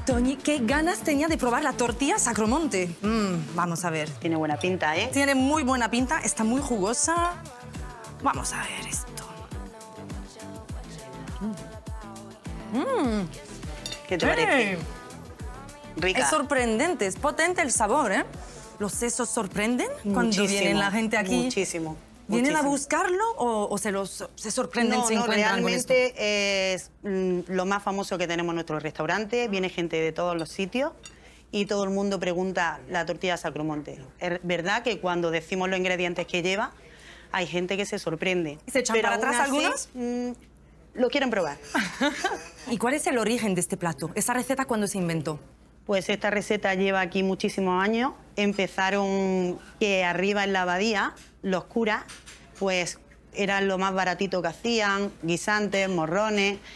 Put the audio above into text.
Toñi, qué ganas tenía de probar la tortilla Sacromonte. Vamos a ver. Tiene buena pinta, ¿eh? Tiene muy buena pinta, está muy jugosa. Vamos a ver esto. ¿Qué te parece? Rica. Es sorprendente, es potente el sabor, ¿eh? Los sesos sorprenden cuando viene la gente aquí. Muchísimo. ¿Vienen a muchísimo. buscarlo o se sorprenden si No, encuentran con esto? realmente es lo más famoso que tenemos en nuestro restaurante. Viene gente de todos los sitios y todo el mundo pregunta la tortilla Sacromonte. Es verdad que cuando decimos los ingredientes que lleva, hay gente que se sorprende. ¿Y se echan Pero para atrás aún así, algunos? Lo quieren probar. ¿Y cuál es el origen de este plato? ¿Esa receta cuándo se inventó? Pues esta receta lleva aquí muchísimos años. Empezaron que arriba en la abadía, los curas, pues eran lo más baratito que hacían, guisantes, morrones,